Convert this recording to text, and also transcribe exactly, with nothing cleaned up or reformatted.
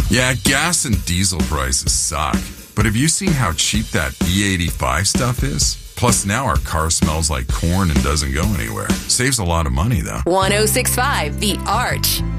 Yeah, gas and diesel prices suck. But have you seen how cheap that E eighty-five stuff is? Plus, now our car smells like corn and doesn't go anywhere. Saves a lot of money, though. one oh six point five The Arch.